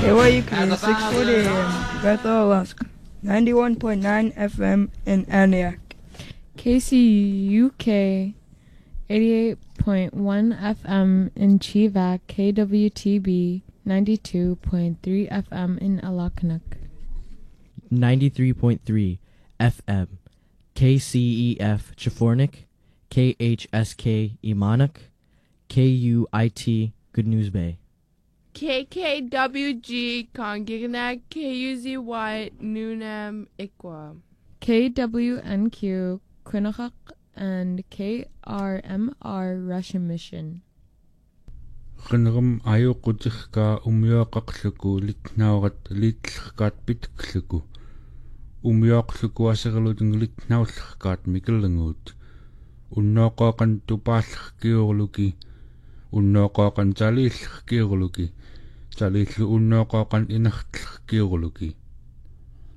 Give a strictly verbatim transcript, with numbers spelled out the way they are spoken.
Hawaii six forty A M, Bethel, Alaska. ninety-one point nine F M in Antioch. K C U K eighty-eight point one F M in Chivak, K W T B ninety-two point three F M in Alaknuk. ninety-three point three F M, K C E F Chafornik, K H S K Imanuk, K U I T Good News Bay. K K W G Kongignac, K U Z Y Nunam Ikwa. K W N Q Quinnipiac and K R M R Russian Mission. Qinram ayuqutihka umyoqaqluku litnaurat litllerkaat pitkluku. Umyoqluku aserluting litnaullerkaat mikellenguut. Unnoqoqan tupaallerkiurluki. Unnoqoqan talillerkiurluki. Talillu unnoqoqan inertlerkiurluki.